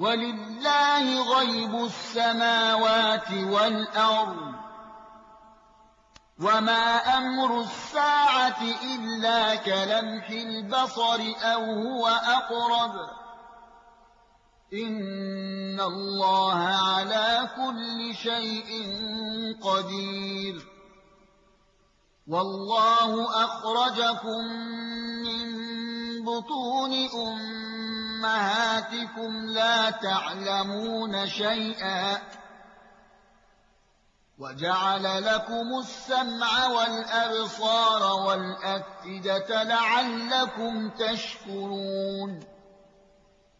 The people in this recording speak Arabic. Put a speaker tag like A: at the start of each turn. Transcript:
A: ولله غيب السماوات والأرض وما أمر الساعة إلا كلمح البصر أو هو أقرب إن الله على كل شيء قدير والله أخرجكم من بطون أمهاتكم لا تعلمون شيئا وجعل لكم السمع والأبصار والأفئدة لعلكم تشكرون